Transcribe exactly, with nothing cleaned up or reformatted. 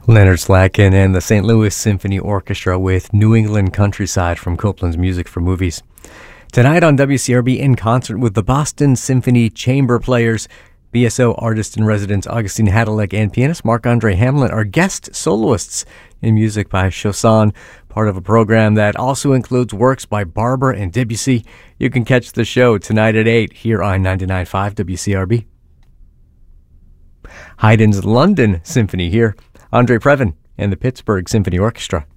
Leonard Slatkin and the Saint Louis Symphony Orchestra with New England Countryside from Copland's Music for Movies. Tonight on W C R B, in concert with the Boston Symphony Chamber Players, B S O artist-in-residence Augustine Hadalek and pianist Marc-Andre Hamelin are guest soloists in music by Chausson, part of a program that also includes works by Barber and Debussy. You can catch the show tonight at eight here on ninety-nine point five W C R B. Haydn's London Symphony here. Andre Previn and the Pittsburgh Symphony Orchestra.